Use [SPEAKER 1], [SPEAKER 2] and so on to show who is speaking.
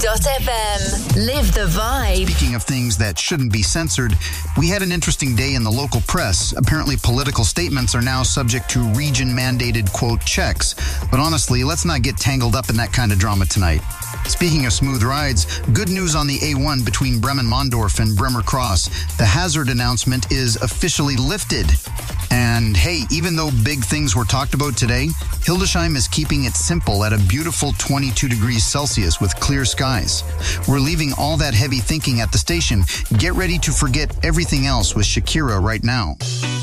[SPEAKER 1] Hildesheim.fm. Live the vibe.
[SPEAKER 2] Speaking of things that shouldn't be censored, we had an interesting day in the local press. Apparently, political statements are now subject to region-mandated, quote, checks. But honestly, let's not get tangled up in that kind of drama tonight. Speaking of smooth rides, good news on the A1 between Bremen-Mondorf and Bremer Cross. The hazard announcement is officially lifted. And hey, even though big things were talked about today, Hildesheim is keeping it simple at a beautiful 22 degrees Celsius with clear skies. We're leaving all that heavy thinking at the station. Get ready to forget everything else with Shakira right now.